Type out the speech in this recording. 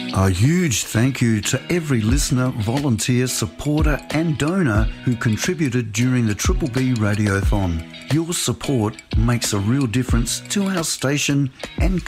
A huge thank you to every listener, volunteer, supporter and donor who contributed during the Triple B Radiothon. Your support makes a real difference to our station and